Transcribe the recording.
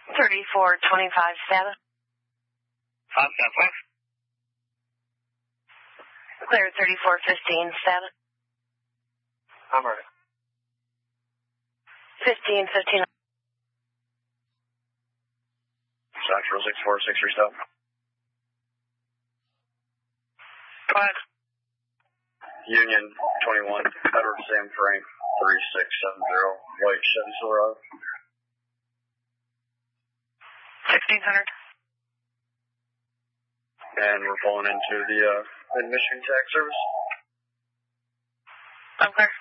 3425 status. 575. Clear 3415 status. I'm ready. 1515. Central 646 restart. Go ahead. Union 21, Edward Sam Frank 3670, White Chevy Silverado. 1600. And we're pulling into the Mid-Michigan Tax Service. I'm clear.